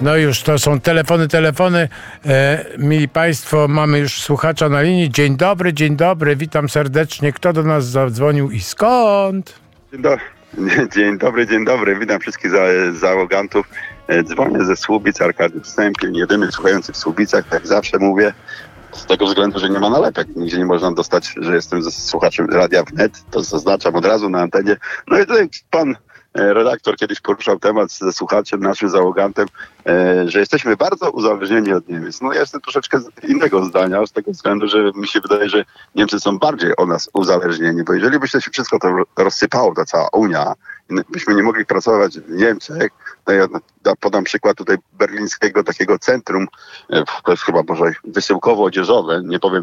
No już, to są telefony. Mili Państwo, mamy już słuchacza na linii. Dzień dobry, witam serdecznie. Kto do nas zadzwonił i skąd? Dzień dobry, witam wszystkich załogantów. Dzwonię ze Słubic, Arkadiusz Stępień, jedyny słuchający w Słubicach, jak zawsze mówię. Z tego względu, że nie ma nalepek. Nigdzie nie można dostać, że jestem słuchaczem Radia Wnet. To zaznaczam od razu na antenie. No i tutaj pan redaktor kiedyś poruszał temat ze słuchaczem, naszym załogantem, że jesteśmy bardzo uzależnieni od Niemiec. No ja jestem troszeczkę innego zdania, z tego względu, że mi się wydaje, że Niemcy są bardziej od nas uzależnieni, bo jeżeli by się wszystko to rozsypało, ta cała Unia, byśmy nie mogli pracować w Niemczech, no ja podam przykład tutaj berlińskiego takiego centrum, to jest chyba może wysyłkowo-odzieżowe, nie powiem